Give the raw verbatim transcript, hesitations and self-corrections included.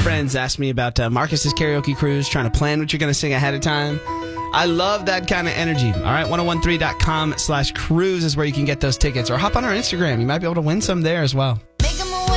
friends ask me about uh, Marcus's karaoke cruise, trying to plan what you're going to sing ahead of time. I love that kind of energy. All right, ten thirteen dot com slash cruise is where you can get those tickets. Or hop on our Instagram. You might be able to win some there as well.